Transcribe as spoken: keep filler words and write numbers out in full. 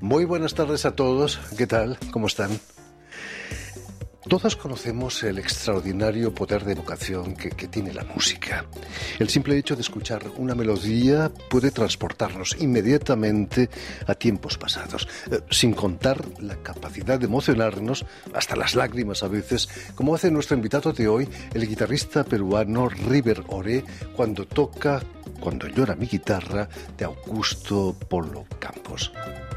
Muy buenas tardes a todos. ¿Qué tal? ¿Cómo están? Todos conocemos el extraordinario poder de evocación que, que tiene la música. El simple hecho de escuchar una melodía puede transportarnos inmediatamente a tiempos pasados, eh, sin contar la capacidad de emocionarnos, hasta las lágrimas a veces, como hace nuestro invitado de hoy, el guitarrista peruano River Oré, cuando toca Cuando llora mi guitarra, de Augusto Polo Campos.